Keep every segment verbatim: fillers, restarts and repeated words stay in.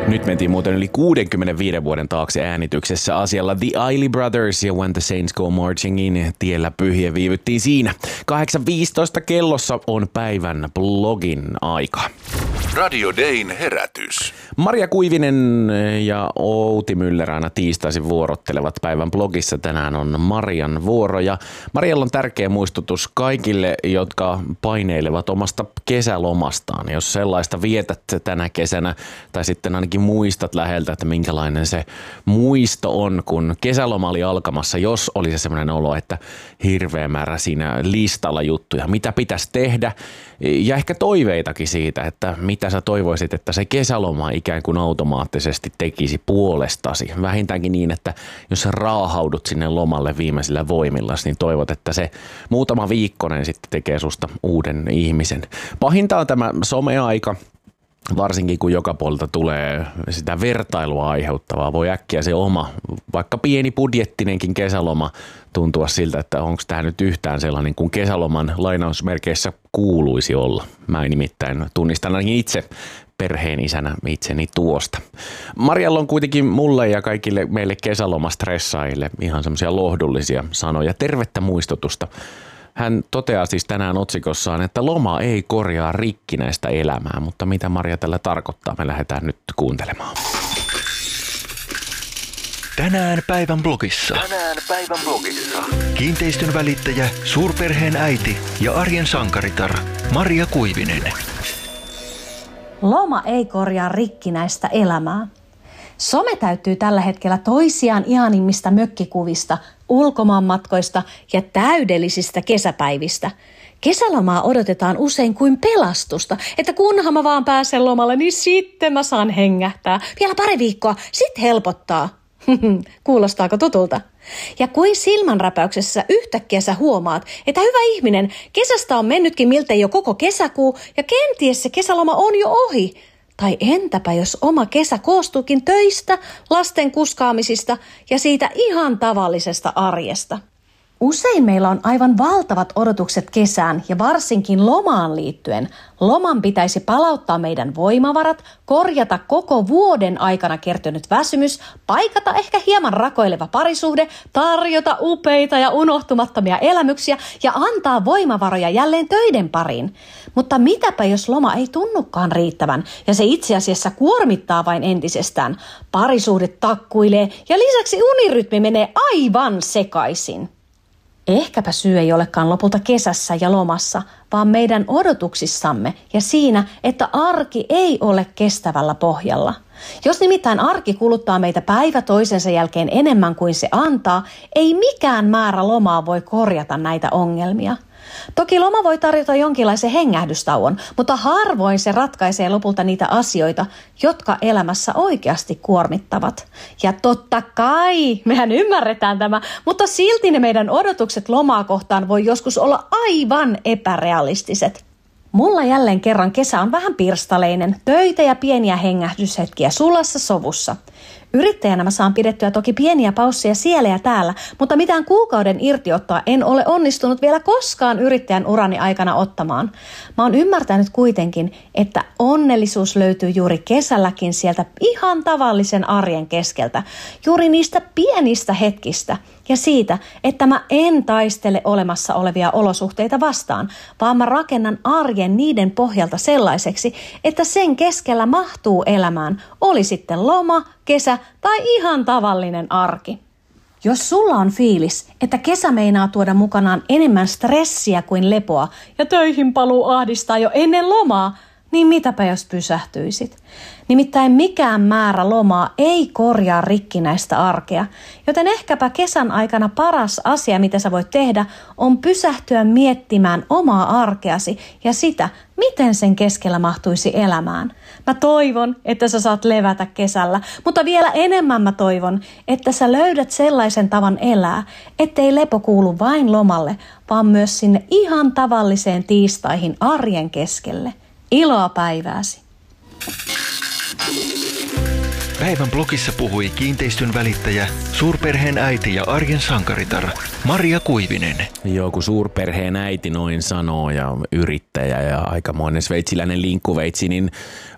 Nyt mentiin muuten yli kuudenkymmenenviiden vuoden taakse äänityksessä asialla The Isley Brothers ja When the Saints Go Marching In. Tiellä pyhiä viivyttiin siinä. kahdeksan viisitoista kellossa on päivän blogin aika. Radio Dayn herätys. Maria Kuivinen ja Outi Myller aina tiistaisin vuorottelevat päivän blogissa. Tänään on Marian vuoro ja Marialla on tärkeä muistutus kaikille, jotka paineilevat omasta kesälomastaan. Jos sellaista vietät tänä kesänä tai sitten ainakin muistat läheltä, että minkälainen se muisto on, kun kesäloma oli alkamassa, jos oli se sellainen olo, että hirveä määrä siinä listalla juttuja, mitä pitäisi tehdä ja ehkä toiveitakin siitä, että mitä sä toivoisit, että se kesäloma ikään kuin automaattisesti tekisi puolestasi. Vähintäänkin niin, että jos sä raahaudut sinne lomalle viimeisillä voimillasi, niin toivot, että se muutama viikkonen sitten tekee susta uuden ihmisen. Pahinta on tämä someaika. Varsinkin kun joka puolelta tulee sitä vertailua aiheuttavaa, voi äkkiä se oma, vaikka pieni budjettinenkin kesäloma tuntua siltä, että onko tämä nyt yhtään sellainen kuin kesäloman lainausmerkeissä kuuluisi olla. Mä nimittäin tunnistan ainakin itse perheen isänä itseni tuosta. Marialla on kuitenkin mulle ja kaikille meille kesälomastressaajille ihan semmoisia lohdullisia sanoja, tervettä muistutusta. Hän toteaa siis tänään otsikossaan, että loma ei korjaa rikkinäistä elämää, mutta mitä Maria tällä tarkoittaa, me lähdetään nyt kuuntelemaan. Tänään päivän blogissa. Tänään päivän blogissa. Kiinteistön välittäjä, suurperheen äiti ja arjen sankaritar Maria Kuivinen. Loma ei korjaa rikkinäistä elämää. Some täyttyy tällä hetkellä toisiaan ihanimmista mökkikuvista, ulkomaanmatkoista ja täydellisistä kesäpäivistä. Kesälomaa odotetaan usein kuin pelastusta, että kunhan mä vaan pääsen lomalle, niin sitten mä saan hengähtää. Vielä pari viikkoa, sit helpottaa. Kuulostaako tutulta? Ja kuin silmänräpäyksessä yhtäkkiä sä huomaat, että hyvä ihminen, kesästä on mennytkin miltei jo koko kesäkuu ja kenties se kesäloma on jo ohi. Tai entäpä jos oma kesä koostuukin töistä, lasten kuskaamisista ja siitä ihan tavallisesta arjesta? Usein meillä on aivan valtavat odotukset kesään ja varsinkin lomaan liittyen. Loman pitäisi palauttaa meidän voimavarat, korjata koko vuoden aikana kertynyt väsymys, paikata ehkä hieman rakoileva parisuhde, tarjota upeita ja unohtumattomia elämyksiä ja antaa voimavaroja jälleen töiden pariin. Mutta mitäpä jos loma ei tunnukaan riittävän ja se itse asiassa kuormittaa vain entisestään. Parisuhde takkuilee ja lisäksi unirytmi menee aivan sekaisin. Ehkäpä syy ei olekaan lopulta kesässä ja lomassa, vaan meidän odotuksissamme ja siinä, että arki ei ole kestävällä pohjalla. Jos nimittäin arki kuluttaa meitä päivä toisensa jälkeen enemmän kuin se antaa, ei mikään määrä lomaa voi korjata näitä ongelmia. Toki loma voi tarjota jonkinlaisen hengähdystauon, mutta harvoin se ratkaisee lopulta niitä asioita, jotka elämässä oikeasti kuormittavat. Ja totta kai, mehän ymmärretään tämä, mutta silti ne meidän odotukset lomaa kohtaan voi joskus olla aivan epärealistiset. Mulla jälleen kerran kesä on vähän pirstaleinen, töitä ja pieniä hengähdyshetkiä sulassa sovussa. Yrittäjänä mä saan pidettyä toki pieniä pausseja siellä ja täällä, mutta mitään kuukauden irtiottoa en ole onnistunut vielä koskaan yrittäjän urani aikana ottamaan. Mä oon ymmärtänyt kuitenkin, että onnellisuus löytyy juuri kesälläkin sieltä ihan tavallisen arjen keskeltä, juuri niistä pienistä hetkistä ja siitä, että mä en taistele olemassa olevia olosuhteita vastaan, vaan mä rakennan arjen niiden pohjalta sellaiseksi, että sen keskellä mahtuu elämään, oli sitten loma, kesä tai ihan tavallinen arki. Jos sulla on fiilis, että kesä meinaa tuoda mukanaan enemmän stressiä kuin lepoa ja töihin paluu ahdistaa jo ennen lomaa, niin mitäpä jos pysähtyisit? Nimittäin mikään määrä lomaa ei korjaa rikkinäistä arkea, joten ehkäpä kesän aikana paras asia, mitä sä voit tehdä, on pysähtyä miettimään omaa arkeasi ja sitä, miten sen keskellä mahtuisi elämään. Mä toivon, että sä saat levätä kesällä, mutta vielä enemmän mä toivon, että sä löydät sellaisen tavan elää, ettei lepo kuulu vain lomalle, vaan myös sinne ihan tavalliseen tiistaihin arjen keskelle. Iloa päivääsi! Päivän blogissa puhui kiinteistön välittäjä, suurperheen äiti ja arjen sankaritar Maria Kuivinen. Joku suurperheen äiti noin sanoo ja yrittäjä ja aikamoinen sveitsiläinen linkkuveitsi, niin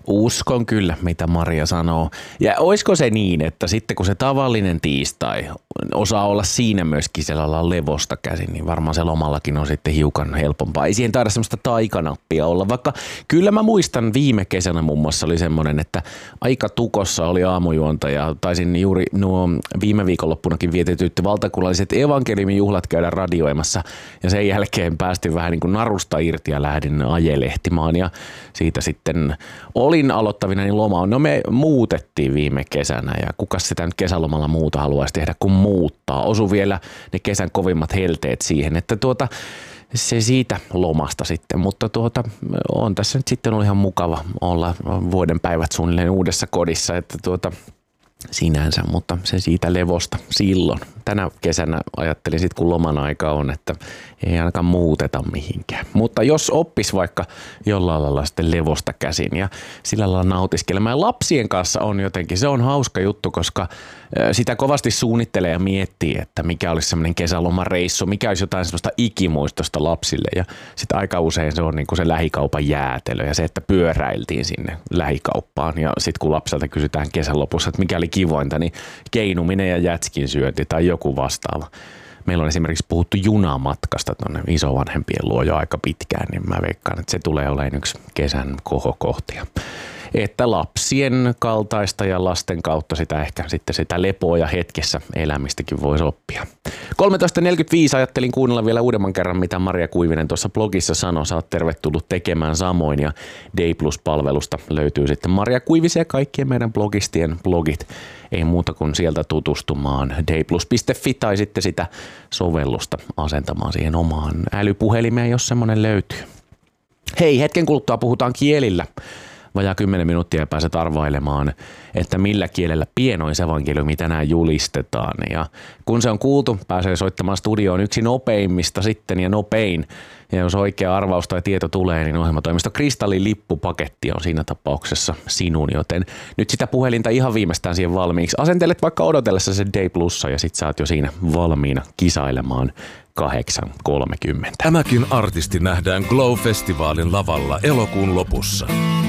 Uskon kyllä, mitä Maria sanoo. Ja olisiko se niin, että sitten kun se tavallinen tiistai osaa olla siinä myöskin sellailla levosta käsin, niin varmaan se lomallakin on sitten hiukan helpompaa. Ei siihen taida semmoista taikanappia olla, vaikka kyllä mä muistan viime kesänä muun muassa oli semmoinen, että aika tukossa oli aamujuonta ja taisin juuri nuo viime viikonloppunakin vietetyt valtakunnalliset evankeliumijuhlat käydä radioimassa ja sen jälkeen päästin vähän niin kuin narusta irti ja lähdin ajelehtimaan ja siitä sitten olin aloittavina niin lomaa. No me muutettiin viime kesänä ja kukas sitä nyt kesälomalla muuta haluaisi tehdä kuin muuttaa. Osu vielä ne kesän kovimmat helteet siihen, että tuota se siitä lomasta sitten, mutta tuota on tässä nyt sitten ollut ihan mukava olla vuoden päivät suunnilleen uudessa kodissa, että tuota sinänsä, mutta se siitä levosta silloin. Tänä kesänä ajattelin sitten, kun loman aika on, että ei ainakaan muuteta mihinkään. Mutta jos oppis vaikka jollain lailla sitten levosta käsin ja sillä lailla nautiskelemaan. Lapsien kanssa on jotenkin, se on hauska juttu, koska sitä kovasti suunnittelee ja miettii, että mikä olisi semmoinen kesälomareissu, mikä olisi jotain semmoista ikimuistosta lapsille. Ja sitten aika usein se on niin kuin se lähikaupan jäätelö ja se, että pyöräiltiin sinne lähikauppaan. Ja sitten kun lapselta kysytään kesän lopussa, että mikä oli kivointa, niin keinuminen ja jätskin syönti tai joku vastaava. Meillä on esimerkiksi puhuttu junamatkasta tuonne isovanhempien luo jo aika pitkään, niin mä veikkaan, että se tulee olemaan yksi kesän kohokohtia. Että lapsien kaltaista ja lasten kautta sitä ehkä sitten sitä lepoa ja hetkessä elämistäkin voisi oppia. kolmetoista neljäkymmentäviisi ajattelin kuunnella vielä uudemman kerran, mitä Maria Kuivinen tuossa blogissa sanoi. Sä oot tervetullut tekemään samoin ja Day Plus-palvelusta löytyy sitten Maria Kuivisen ja kaikkien meidän blogistien blogit. Ei muuta kuin sieltä tutustumaan dayplus piste fi tai sitten sitä sovellusta asentamaan siihen omaan älypuhelimeen, jos semmoinen löytyy. Hei, hetken kuluttua puhutaan kielillä. Vajaa kymmenen minuuttia ja pääset arvailemaan, että millä kielellä pienoisevankeliumi tänään julistetaan. Ja kun se on kuultu, pääsee soittamaan studioon yksi nopeimmista sitten ja nopein. Ja jos oikea arvaus tai tieto tulee, niin ohjelmatoimisto Kristallin lippupaketti on siinä tapauksessa sinun. Joten nyt sitä puhelinta ihan viimeistään siihen valmiiksi. Asentelet vaikka odotellessa se Day Plussa ja sit sä oot jo siinä valmiina kisailemaan kahdeksan kolmekymmentä. Tämäkin artisti nähdään Glow-festivaalin lavalla elokuun lopussa.